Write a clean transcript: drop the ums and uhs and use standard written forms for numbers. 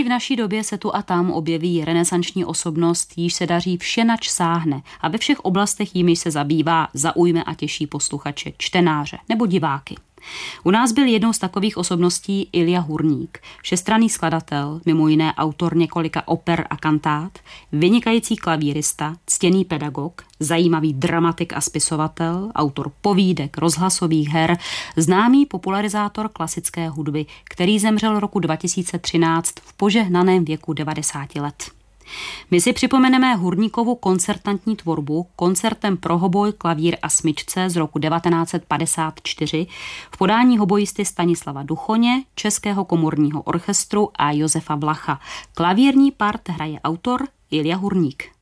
v naší době se tu a tam objeví renesanční osobnost, jíž se daří vše, nač sáhne a ve všech oblastech jimiž se zabývá, zaujme a těší posluchače, čtenáře nebo diváky. U nás byl jednou z takových osobností Ilja Hurník, všestranný skladatel, mimo jiné autor několika oper a kantát, vynikající klavírista, ctěný pedagog, zajímavý dramatik a spisovatel, autor povídek, rozhlasových her, známý popularizátor klasické hudby, který zemřel roku 2013 v požehnaném věku 90 let. My si připomeneme Hurníkovu koncertantní tvorbu koncertem pro hoboj, klavír a smyčce z roku 1954 v podání hobojisty Stanislava Duchoně, Českého komorního orchestru a Josefa Blacha. Klavírní part hraje autor Ilja Hurník.